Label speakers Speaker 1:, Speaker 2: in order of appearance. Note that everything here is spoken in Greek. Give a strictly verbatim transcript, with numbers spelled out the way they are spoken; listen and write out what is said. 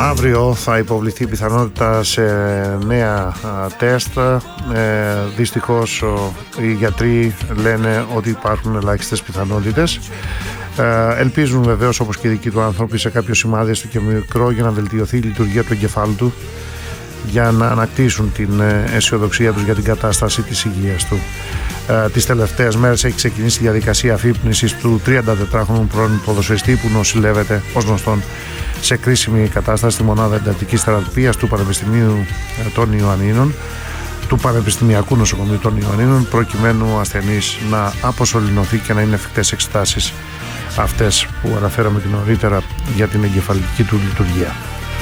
Speaker 1: Αύριο θα υποβληθεί πιθανότητα σε νέα τεστ. Ε, δυστυχώς οι γιατροί λένε ότι υπάρχουν ελάχιστες πιθανότητες. Ε, ελπίζουν βεβαίως, όπως και οι δικοί του άνθρωποι, σε κάποιο σημάδι έστω και μικρό για να βελτιωθεί η λειτουργία του εγκεφάλου του, για να ανακτήσουν την αισιοδοξία τους για την κατάσταση της υγείας του. Ε, τις τελευταίες μέρες έχει ξεκινήσει η διαδικασία αφύπνισης του τριαντατετράχρονου πρώην ποδοσφαιριστή που νοσηλεύεται ως γνωστόν σε κρίσιμη κατάσταση στη μονάδα εντατικής θεραπείας του Πανεπιστημίου των Ιωαννίνων, του Πανεπιστημιακού Νοσοκομείου των Ιωαννίνων, προκειμένου ο ασθενής να αποσωληνωθεί και να είναι εφικτές εξετάσεις αυτές που αναφέραμε και νωρίτερα για την εγκεφαλική του λειτουργία.